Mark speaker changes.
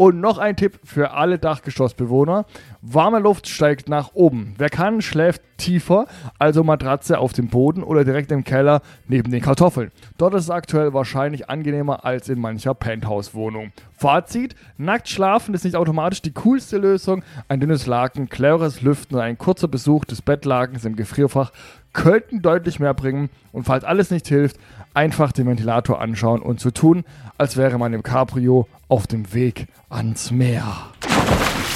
Speaker 1: Und noch ein Tipp für alle Dachgeschossbewohner. Warme Luft steigt nach oben. Wer kann, schläft tiefer, also Matratze auf dem Boden oder direkt im Keller neben den Kartoffeln. Dort ist es aktuell wahrscheinlich angenehmer als in mancher Penthouse-Wohnung. Fazit: Nackt schlafen ist nicht automatisch die coolste Lösung. Ein dünnes Laken, cleveres Lüften und ein kurzer Besuch des Bettlakens im Gefrierfach könnten deutlich mehr bringen. Und falls alles nicht hilft, einfach den Ventilator anschauen und so tun, als wäre man im Cabrio auf dem Weg ans Meer.